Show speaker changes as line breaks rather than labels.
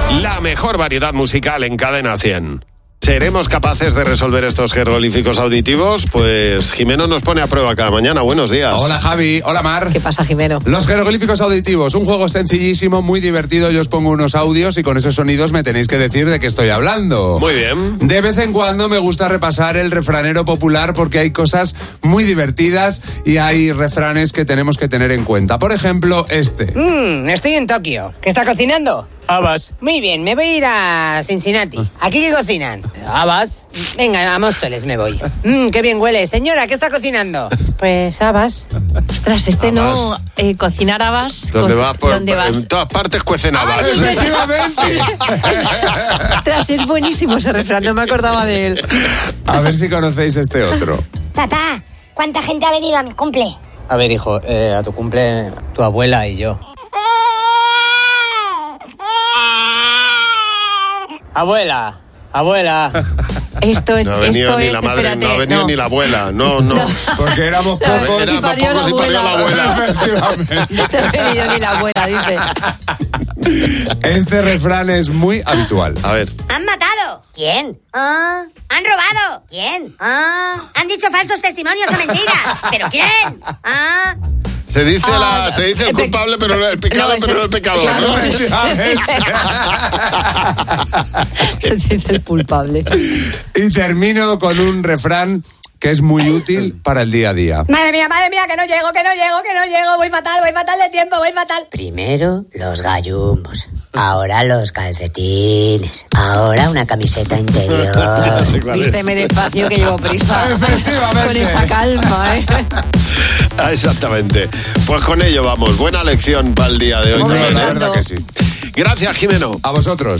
La mejor variedad musical en Cadena 100. ¿Seremos capaces de resolver estos jeroglíficos auditivos? Pues Jimeno nos pone a prueba cada mañana. Buenos días.
Hola Javi, hola Mar.
¿Qué pasa, Jimeno?
Los jeroglíficos auditivos, un juego sencillísimo, muy divertido. Yo os pongo unos audios y con esos sonidos me tenéis que decir de qué estoy hablando.
Muy bien.
De vez en cuando me gusta repasar el refranero popular porque hay cosas muy divertidas y hay refranes que tenemos que tener en cuenta. Por ejemplo, este.
Estoy en Tokio. ¿Qué está cocinando?
Habas.
Muy bien, me voy a ir a Cincinnati. ¿Aquí qué cocinan?
Habas.
Venga, a Móstoles me voy. Qué bien huele. Señora, ¿qué está cocinando? Pues habas.
Ostras, no... cocinar habas...
¿Dónde vas?
¿Dónde vas?
En todas partes cuecen habas.
Efectivamente.
Ostras, es buenísimo ese refrán, no me acordaba de él.
A ver si conocéis este otro.
Papá, ¿cuánta gente ha venido a mi cumple?
A ver, hijo, a tu cumple, tu abuela y yo. Abuela.
Esto es...
No ha venido ni la madre,
espérate,
no ha venido ni la abuela. No.
Porque éramos pocos.
Y parió la
pocos y parió la abuela.
Efectivamente.
No ha venido ni la abuela, dice.
Este refrán es muy habitual.
A ver.
¿Han matado? ¿Quién? ¿Han robado? ¿Quién? ¿Han dicho falsos testimonios o mentiras? ¿Pero quién?
Se dice el culpable, pero no el pecado, pero no el pecador,
claro,
¿no?
Se dice el culpable.
Y termino con un refrán que es muy útil para el día a día.
Madre mía, que no llego. Voy fatal de tiempo, voy fatal.
Primero los gallumbos, ahora los calcetines, ahora una camiseta interior.
Vísteme despacio que llevo prisa.
Efectivamente.
Con esa calma,
Exactamente. Pues con ello vamos. Buena lección para el día de hoy.
Hombre,
también,
La
¿eh?
verdad que sí.
Gracias, Jimeno.
A vosotros.